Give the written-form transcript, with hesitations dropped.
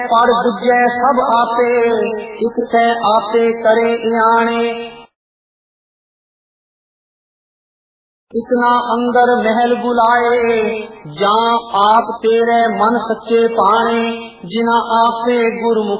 पर दूजे सब आपे, एक से आपे करे इयाणे। इतना अंदर महल बुलाए, जहाँ आप तेरे मन सच्चे पाने, जिना आपे गुरमुख